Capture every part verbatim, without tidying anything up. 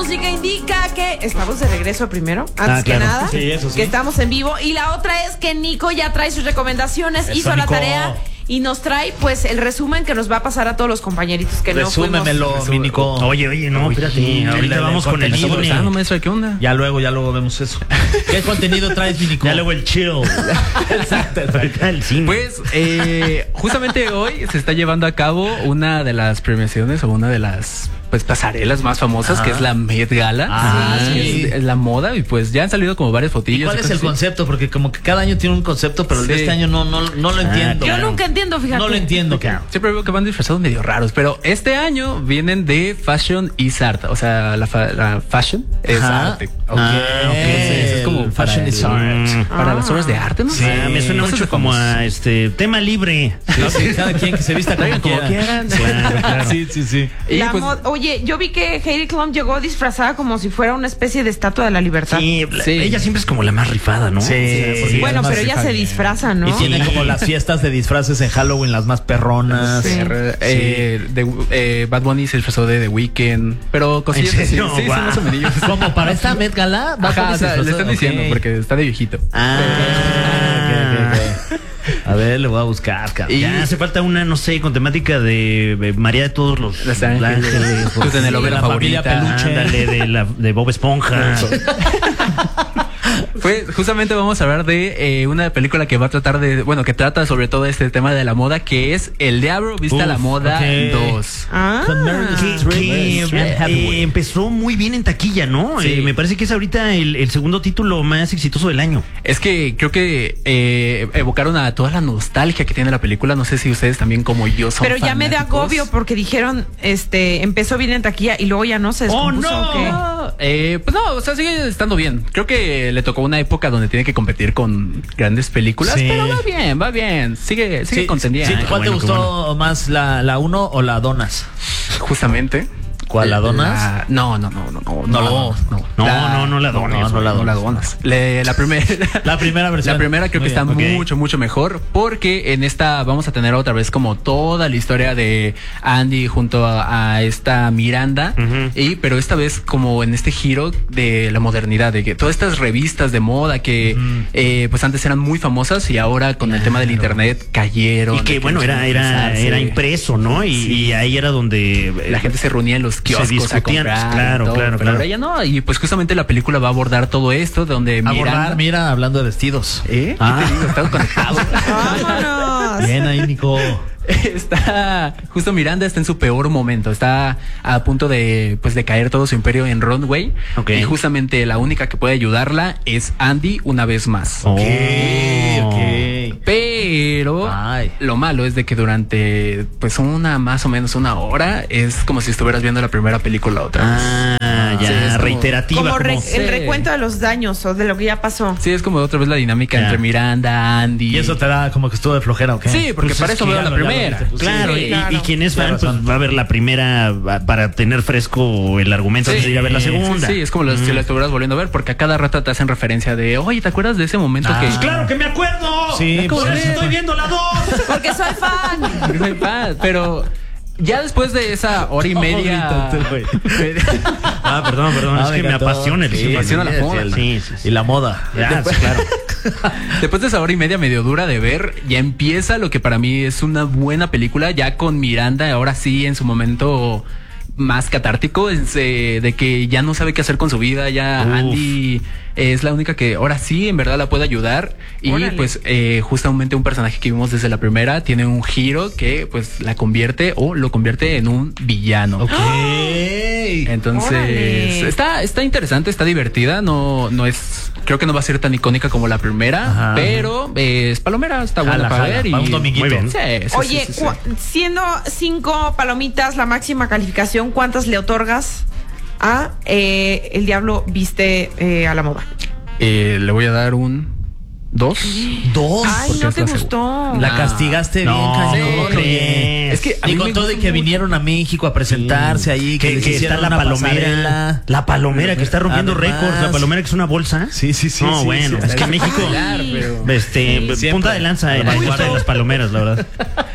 música indica que estamos de regreso primero, antes Ah, que claro. nada, Sí, eso sí. que estamos en vivo. Y la otra es que Nico ya trae sus recomendaciones, Eso, hizo la Nico. tarea y nos trae pues el resumen que nos va a pasar a todos los compañeritos que no Resúmemelo, fuimos. mi Nico. Oye, oye, no, espérate. Oye, Ahorita el- vamos el con el contenido, cine. ¿verdad? No, maestro, ¿qué onda? Ya luego, ya luego vemos eso. ¿Qué contenido traes, mi Nico? Ya luego el chill. Exacto. Ahorita el cine. Pues eh, justamente hoy se está llevando a cabo una de las premiaciones o una de las pues pasarelas más famosas, Ajá. que es la Met Gala. Ah, que sí. es la moda, y pues ya han salido como varias ¿Y fotillas. cuál y es el cosas así. concepto? Porque como que cada año tiene un concepto, pero el de Sí. este año no, no, no lo entiendo. Yo Claro. nunca entiendo, fíjate. No lo entiendo, claro. Siempre veo que van disfrazados medio raros, pero este año vienen de Fashion is Art. O sea, la, fa- la fashion es Ajá. arte. Ok. Entonces, es como Fashion para is el- art. Para las obras de arte, ¿no? Sí, me suena Cosas mucho de como famosos. a este tema libre. Sí, sí, cada quien que se vista como, Traigan como quiera. quieran. Claro, claro. Sí, sí, sí. Y La pues, mod- Oye, yo vi que Heidi Klum llegó disfrazada como si fuera una especie de estatua de la libertad. Sí, la- Sí. ella siempre es como la más rifada, ¿no? Sí, sí. Bueno, además pero se ella fa- se disfraza, ¿no? Y tiene Sí. como las fiestas de disfraces en Halloween, las más perronas. Sí. eh, de- eh, Bad Bunny se disfrazó de The Weeknd, pero cosillas ¿En así. serio? Sí, sí, Guau. más o menos. Como para esta Met Gala, ¿va a Ajá, poner o sea, disfrazado? le están diciendo Ok. porque está de viejito. Ah, ok, ok, ok. A ver, le voy a buscar, cabrón. Y- Ya hace falta una, no sé, con temática de eh, María de todos los Los Ángeles, pues, tu telenovela la familia favorita. Peluche. Ándale, de, la, de Bob Esponja. Pues justamente vamos a hablar de eh, una película que va a tratar de, bueno, que trata sobre todo este tema de la moda, que es El Diablo Viste a la Uf, Moda ok. dos. Ah. Con Meryl Que, Streep. que, Anne eh, Hathaway. empezó muy bien en taquilla, ¿no? Sí. Eh, me parece que es ahorita el, el segundo título más exitoso del año. Es que creo que eh, evocaron a toda la nostalgia que tiene la película. No sé si ustedes también como yo son Pero ya me da fanáticos. agobio porque dijeron, este, empezó bien en taquilla y luego ya no se ¡Oh, descompuso. no! ¿o qué? No, eh, pues no, o sea, sigue estando bien. Creo que le tocó una época donde tiene que competir con grandes películas, Sí. pero va bien, va bien. Sigue, sigue Sí, contendiendo. sí, ¿cuál te bueno, qué gustó más, la, la uno o la Donas? Justamente. ¿Cuál, la donas? La- No, no, no, no, no, No, la no, donas. no, No, no, no la dones, no, no güey. la No la donas. Le- la primera. La primera versión. La primera creo Muy que está bien, ok. mucho, mucho mejor, porque en esta vamos a tener otra vez como toda la historia de Andy junto a, a esta Miranda, Ujú. y pero esta vez como en este giro de la modernidad, de que todas estas revistas de moda que eh, pues antes eran muy famosas y ahora con el tema del internet cayeron. Y que de bueno, no era, saben era, expresarse. era impreso, ¿no? Y, Sí. y ahí era donde eh, La gente se reunía en los kioscos a discutían, comprar, claro, y todo, claro, pero claro. ahora ya no. Y pues justamente la película va a abordar todo esto, donde Abordar, Miranda, mira, hablando de vestidos. ¿eh? Ah. ¿Qué te digo? Estamos conectados. Vámonos. Bien ahí, Nico. Está justo Miranda está en su peor momento, está a punto de pues de caer todo su imperio en Runway, Ok. y justamente la única que puede ayudarla es Andy una vez más. Oh. ok. Pero Ay. lo malo es de que durante pues una más o menos una hora es como si estuvieras viendo la primera película otra vez. Ah, ya, Sí, es como- reiterativa. Como re- como- el recuento de los daños o de lo que ya pasó. Sí, es como otra vez la dinámica Ya. entre Miranda, Andy. Y eso te da como que estuvo de flojera, ¿ok? Sí, porque Pues para es eso que veo ya la lo- ya lo primera. viste, pues, Claro, Sí, y, claro. y quien es fan, Tienes pues razón. va a ver la primera va- para tener fresco el argumento antes de ir a ver la segunda. Sí, sí, es como los- si la estuvieras volviendo a ver, porque a cada rato te hacen referencia de, oye, ¿te acuerdas de ese momento Ah. que... Pues claro que me acuerdo. Sí, por pues, eso estoy viendo la dos. Porque soy fan. Soy fan, pero ya después de esa hora y media... Ahorita tú, güey. Ah, perdón, perdón, Ah, es que me encantó. apasiona el Sí, cine. me apasiona la sí, moda. el- Sí, sí, sí. Y la moda. Ya, sí, claro. Después de esa hora y media medio dura de ver, ya empieza lo que para mí es una buena película, ya con Miranda, ahora sí, en su momento más catártico, es, eh, de que ya no sabe qué hacer con su vida, ya Uf. Andy es la única que ahora sí en verdad la puede ayudar, y Órale. pues eh, justamente un personaje que vimos desde la primera tiene un giro que pues la convierte o lo convierte en un villano. Ok. Entonces, Órale. está, está interesante, está divertida, no, no es, creo que no va a ser tan icónica como la primera, Ajá. pero eh, es palomera, está buena Jala, para jala, ver. para y un dominguito. Muy bien. Sí, sí, Oye, sí, sí, sí. cu- siendo cinco palomitas la máxima calificación, ¿cuántas le otorgas a eh, El Diablo Viste eh, a la Moda? Eh, le voy a dar un dos. Dos. Ay, porque no es te la gustó. La Ah. castigaste No, bien, cañón. ¿cómo crees? Es que a y mí con me todo de gusta que mucho. vinieron a México a presentarse ahí, Que, les que está hicieron la una palomera. pasarela. La palomera que está rompiendo Además. récords. La palomera que es una bolsa. Sí, sí, sí. No, sí, bueno, sí. es que México. Claro, pero- Este, Siempre. punta de lanza en Además, la industria de las palomeras, la verdad.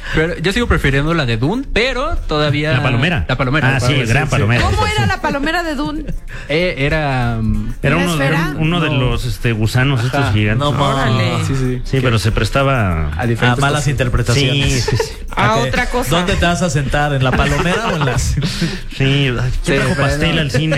Pero yo sigo prefiriendo la de Dune, pero todavía... La palomera. La palomera. Ah, la sí, palomera, gran palomera. ¿Cómo era la palomera de Dune? Eh, era... um, Era ¿Una uno, de, esfera? uno de No. los este, gusanos estos Ajá. gigantes. No, Órale. ma. Sí, sí. Sí, pero se prestaba A A diferentes malas cosas. interpretaciones. Sí, sí, sí. A Ok. otra cosa. ¿Dónde te vas a sentar? ¿En la palomera o en las Sí, Sí, ¿quién trajo pero pastel no. al cine?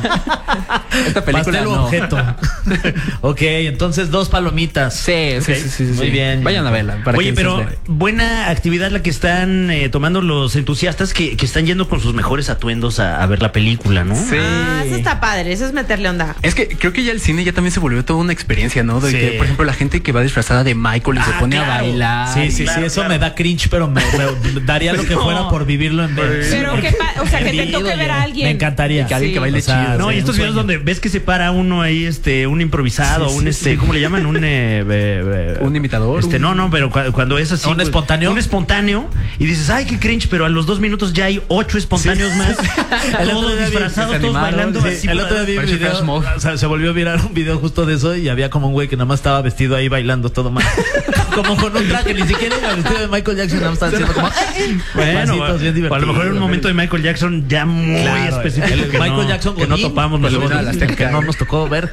Esta película pastel o no. objeto? Ok, entonces dos palomitas. Sí, sí, sí, sí, sí. Muy bien. Vayan a verla. para Oye, que pero se vea. buena actividad la que están eh, tomando los entusiastas que, que están yendo con sus mejores atuendos a, a ver la película, ¿no? Sí. Ah, eso está padre, eso es meterle onda. Es que creo que ya el cine ya también se volvió toda una experiencia, ¿no? De Sí. que, por ejemplo, la gente que va disfrazada de Michael y se Ah, pone claro. a bailar. Sí, sí, Claro, sí, eso claro. me da cringe, pero me, me daría lo que No. fuera por vivirlo en vez. Pero que, pa- o sea, que te Perdido toque ver yo. a alguien. Me encantaría. Que alguien que baile O sea, chido. No, sí, y estos un videos sueño. donde ves que se para uno ahí, este, un improvisado, Sí, un sí, este, sí. ¿cómo le llaman? Un eh, eh, eh, Un imitador, Este, un- no, no, pero cu- cuando es así. ¿Un pues, espontáneo? Un espontáneo. Y dices, ay, qué cringe, pero a los dos minutos ya hay ocho espontáneos más. El otro Todos día vi- disfrazados, se todos animaron, bailando sí. así. El para- otro día vi un Parece video, flash mob. o sea, se volvió a virar un video justo de eso y había como un güey que nada más estaba vestido ahí bailando todo mal. Como con un traje, ni siquiera iba vestido de Michael Jackson, nada más estaba haciendo como... Bueno, pasitos bien o a lo mejor era un divertidos. momento de Michael Jackson ya muy Claro, específico. el que Michael no- Jackson que no Godín, topamos que nosotros. luego no- que no nos tocó ver.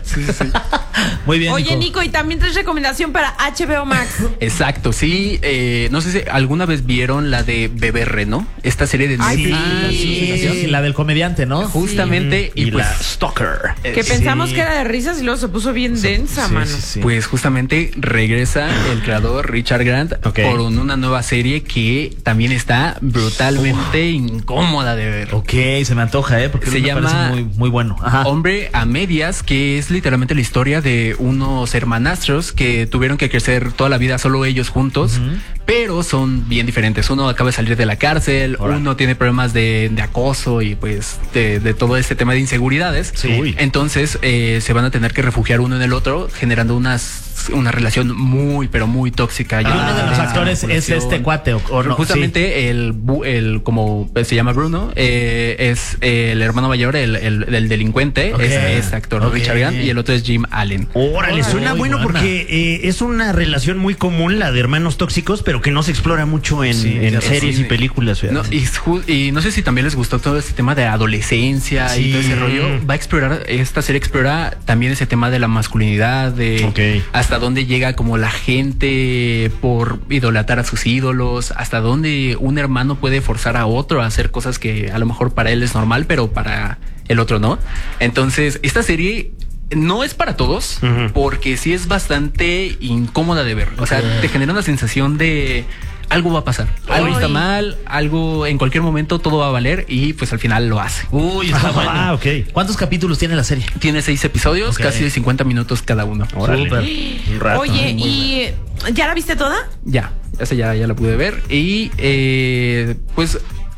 Muy bien, Oye, Nico. Nico, y también traes recomendación para H B O Max. Exacto, sí. Eh, no sé si alguna vez vieron la de Bebé Reno, esta serie de Ay, Netflix. sí. Sí, sí, la del comediante, ¿no? Justamente, Y y, pues, la Stalker. eh, Que sí. pensamos que era de risas y luego se puso bien densa, Sí, mano. sí, sí. Pues justamente regresa el creador Richard Grant Ok. por un- una nueva serie que también está brutalmente incómoda de ver. Ok, se me antoja, ¿eh? Porque Se me llama parece muy, muy bueno. Ajá. Hombre a Medias, que es literalmente la historia de unos hermanastros que tuvieron que crecer toda la vida solo ellos juntos, pero son bien diferentes. Uno acaba de salir de la cárcel, Órale. uno tiene problemas de, de acoso y pues de, de todo este tema de inseguridades. Sí. Uy. Entonces eh, se van a tener que refugiar uno en el otro, generando unas una relación muy, pero muy tóxica. Y llena uno de los de actores es manipulación. este cuate, o, o no. Justamente el, bu- el, como se llama Bruno, eh, es eh, el hermano mayor, el, el, el delincuente, Ok. es este actor, Ok. Richard Grant, y el otro es Jim Allen. Órale, Órale, suena muy bueno buena. porque eh, es una relación muy común la de hermanos tóxicos, pero que no se explora mucho en, Sí, en ya series sí. y películas. fíjate. No, y, ju- y no sé si también les gustó todo este tema de adolescencia Sí. y todo ese rollo. Va a explorar, esta serie explora también ese tema de la masculinidad, de Ok. hasta dónde llega como la gente por idolatrar a sus ídolos, hasta dónde un hermano puede forzar a otro a hacer cosas que a lo mejor para él es normal, pero para el otro no. Entonces, esta serie no es para todos, Ujú. porque sí es bastante incómoda de ver. O sea, te genera una sensación de algo va a pasar, algo Ay. está mal, algo en cualquier momento todo va a valer y pues al final lo hace. Uy, está Ah, bueno. ok. ¿Cuántos capítulos tiene la serie? Tiene seis episodios, Ok. casi de cincuenta minutos cada uno. Órale. Súper. Un rato. Oye, ¿y ya la viste toda? Ya, esa ya, ya la pude ver. Y eh, pues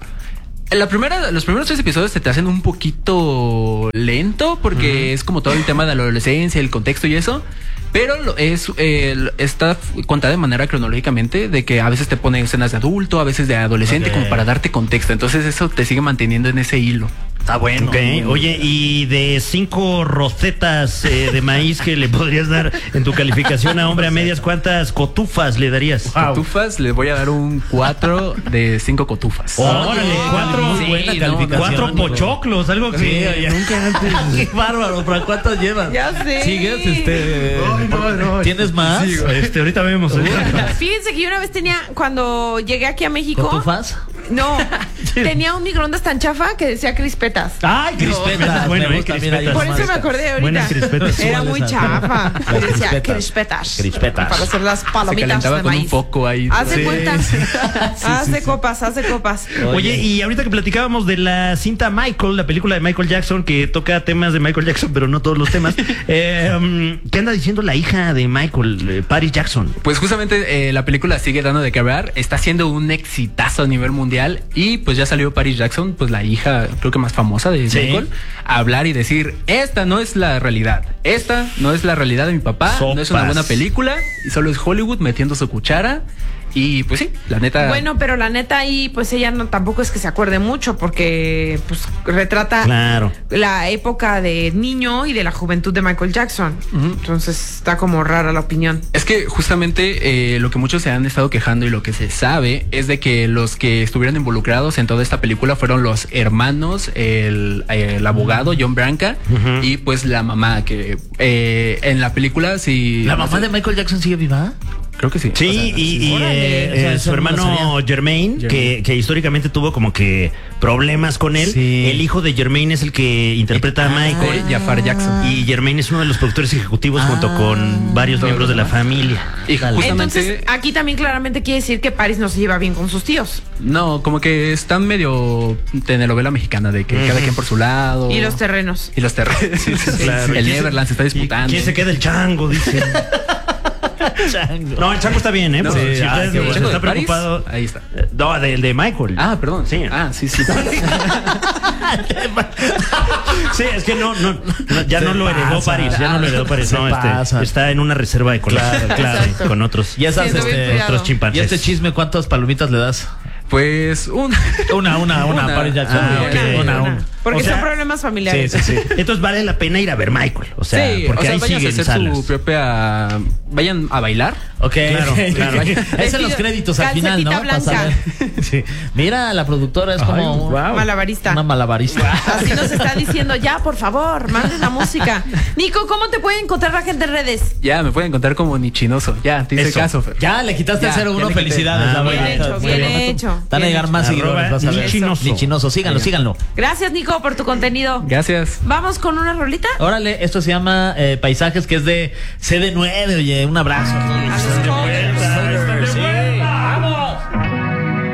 la primera, los primeros tres episodios se te hacen un poquito lento porque es como todo el tema de la adolescencia, el contexto y eso. Pero lo- es eh, está contada de manera cronológicamente, de que a veces te pone escenas de adulto, a veces de adolescente, Ok. como para darte contexto. Entonces eso te sigue manteniendo en ese hilo. Está bueno. Ok, oye, y de cinco rosetas eh, de maíz que le podrías dar en tu calificación a hombre a medias, ¿cuántas cotufas le darías? Cotufas, les voy a dar un cuatro de cinco cotufas. Órale, cuatro, muy buena Sí, no, calificación. cuatro Nico. pochoclos, algo que Sí, oye. nunca antes. Qué bárbaro, ¿para cuántas llevas? Ya sé. ¿Sigues? Este, Ay, no, no. ¿Tienes más? Sí, este, ahorita vemos. Fíjense que yo una vez tenía, cuando llegué aquí a México. ¿Cotufas? No, tenía un microondas tan chafa que decía crispetas. Ay, Crispetas, bueno, me eh, gusta, crispetas. mira, Por ahí eso me acordé ahorita. Buenas crispetas. Era muy Iguales a- chafa. Las Y decía crispetas. crispetas. Crispetas. Para hacer las Se palomitas calentaba de con un maíz. poco ahí. Haz de Sí, cuenta. sí. Haz de copas, haz de copas. Oye, y ahorita que platicábamos de la cinta Michael, la película de Michael Jackson, que toca temas de Michael Jackson, pero no todos los temas, eh, um, ¿qué anda diciendo la hija de Michael, eh, Paris Jackson? Pues justamente eh, la película sigue dando de qué hablar, está siendo un exitazo a nivel mundial y pues ya salió Paris Jackson, pues la hija creo que más famosa de Sí. Michael, a hablar y decir, esta no es la realidad, esta no es la realidad de mi papá, no es una Sopas. buena película y solo es Hollywood metiendo su cuchara Y pues sí, la neta. Bueno, pero la neta ahí, pues ella no tampoco es que se acuerde mucho, porque pues retrata Claro. la época de niño y de la juventud de Michael Jackson. Ujú. Entonces está como rara la opinión. Es que justamente eh, lo que muchos se han estado quejando y lo que se sabe es de que los que estuvieron involucrados en toda esta película fueron los hermanos, el, el abogado John Branca Ujú. y pues la mamá que eh, en la película sí. ¿La no mamá sé, de Michael Jackson sigue viva? creo que sí. Sí, O sea, y, y, Órale. eh, O sea, eh, eso su no lo hermano sabía. Jermaine, que, Jermaine. que históricamente tuvo como que problemas con él. Sí. El hijo de Jermaine es el que interpreta a Ah. Michael. Jafar Jackson. Y Jermaine es uno de los productores ejecutivos Ah. junto con varios Todos miembros de los la demás. familia. Y Dale. justamente Entonces, aquí también claramente quiere decir que Paris no se lleva bien con sus tíos. no, como que están medio telenovela mexicana de que cada quien por su lado. Y los terrenos. Y los terrenos. Sí, sí, sí. Claro. El ¿Quién se- Neverland se está disputando. ¿Quién se queda el chango? Dice. Chango. No, el chango está bien, ¿eh? No, Porque sí, si ah, usted qué bueno. se ¿Chango está de Paris? preocupado. Ahí está. Eh, No, del de Michael. Ah, perdón. Sí. Ah, sí, sí. Sí, es que no, no, no, ya Se no lo heredó pasa. París, ya no lo heredó París, Se no, este, pasa. está en una reserva ecológica, Claro, claro, exacto. con otros, Y esas, Siendo bien este, cuidado. otros y chimpancés. este chisme, ¿cuántas palomitas le das? Pues un. Una, una, una, Una. Paris Jackson. Ah, Ok, ok. una, una. Porque O sea, son problemas Sí, familiares. sí, sí. Entonces vale la pena ir a ver Michael, o sea, Sí, porque o sea, ahí vayan a siguen hacer salas. su propia. Vayan a bailar. Ok, Claro, claro. Es en los créditos al final, ¿no? Calcetita Para blanca. saber. Sí. Mira, la productora es Ay, como un- guau. Malabarista. una malabarista. Así nos está diciendo, ya, por favor, manden la música. Nico, ¿cómo te puede encontrar la gente en redes? Ya, me pueden encontrar como Nichinoso. Ya, te hice Eso. caso, Fer. Ya le quitaste Ya, el cero ya uno, le quité. felicidades. Ah, la bien verdad. hecho, Muy bien bien. hecho, Van a bien llegar hecho. más seguidores, Arroba vas a ver. Nichinoso. Nichinoso, síganlo, síganlo. Gracias, Nico, por tu contenido. Gracias. Vamos con una rolita. Órale, esto se llama eh, Paisajes, que es de C D nueve, oye, un abrazo. A los jóvenes.